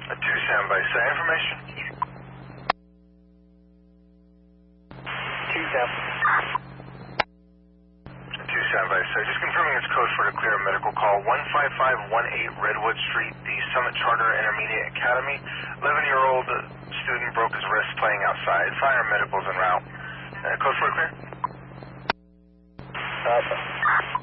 2 standby. Say information. 2 standby. So just confirming it's code for to clear a medical call. 15518 Redwood Street, the Summit Charter Intermediate Academy. 11-year-old student broke his wrist playing outside. Fire medicals en route. Code for clear. Alpha.